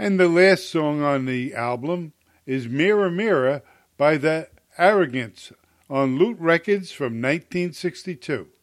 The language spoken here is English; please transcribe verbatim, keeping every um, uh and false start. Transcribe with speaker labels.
Speaker 1: And the last song on the album is Mirror Mirror by The Arrogants on Loot Records from nineteen sixty-two.